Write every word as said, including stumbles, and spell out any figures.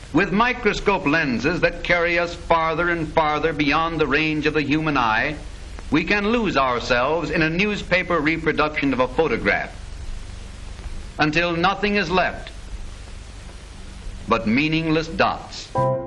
With microscope lenses that carry us farther and farther beyond the range of the human eye, we can lose ourselves in a newspaper reproduction of a photograph until nothing is left but meaningless dots.